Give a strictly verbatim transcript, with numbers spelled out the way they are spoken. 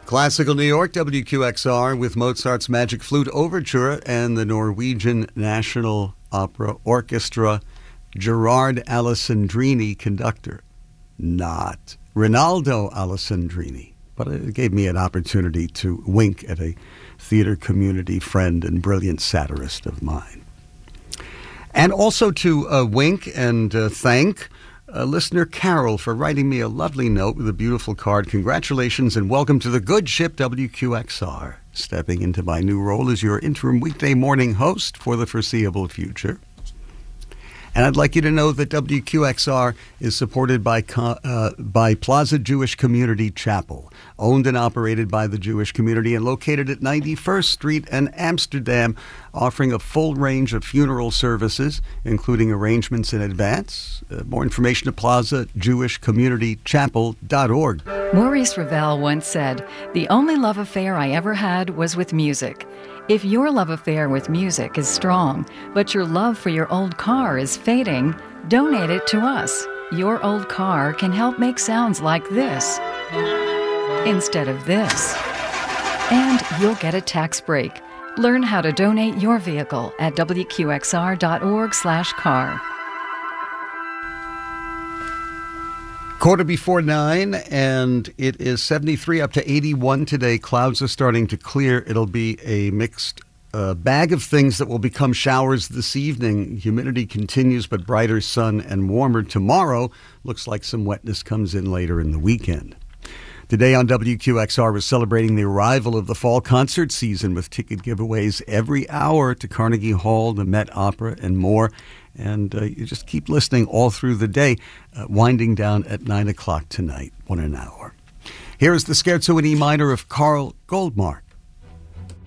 Classical New York, W Q X R, with Mozart's Magic Flute Overture and the Norwegian National Opera Orchestra, Gerard Alessandrini, conductor. Not Rinaldo Alessandrini, but it gave me an opportunity to wink at a theater community friend and brilliant satirist of mine. And also to uh, wink and uh, thank Uh, listener Carol for writing me a lovely note with a beautiful card. Congratulations and welcome to the good ship W Q X R. Stepping into my new role as your interim weekday morning host for the foreseeable future. And I'd like you to know that W Q X R is supported by uh, by Plaza Jewish Community Chapel, owned and operated by the Jewish community and located at ninety-first Street and Amsterdam, offering a full range of funeral services, including arrangements in advance. Uh, more information at plaza jewish community chapel dot org. Maurice Ravel once said, "The only love affair I ever had was with music." If your love affair with music is strong, but your love for your old car is fading, donate it to us. Your old car can help make sounds like this instead of this. And you'll get a tax break. Learn how to donate your vehicle at W Q X R dot org slash car. Quarter before nine, and it is seventy-three up to eighty-one today. Clouds are starting to clear. It'll be a mixed uh, bag of things that will become showers this evening. Humidity continues, but brighter sun and warmer tomorrow. Looks like some wetness comes in later in the weekend. Today on W Q X R, we're celebrating the arrival of the fall concert season with ticket giveaways every hour to Carnegie Hall, the Met Opera, and more. And uh, you just keep listening all through the day, uh, winding down at nine o'clock tonight, one an hour. Here is the Scherzo in E minor of Carl Goldmark.